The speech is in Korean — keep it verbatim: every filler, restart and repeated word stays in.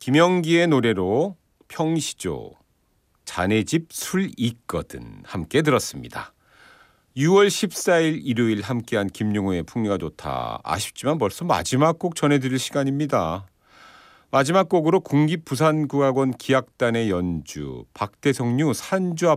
김영기의 노래로 평시조, 자네 집 술 있거든 함께 들었습니다. 유월 십사일 일요일 함께한 김용호의 풍류가 좋다. 아쉽지만 벌써 마지막 곡 전해드릴 시간입니다. 마지막 곡으로 국립부산국악원 기악단의 연주, 박대성류 산주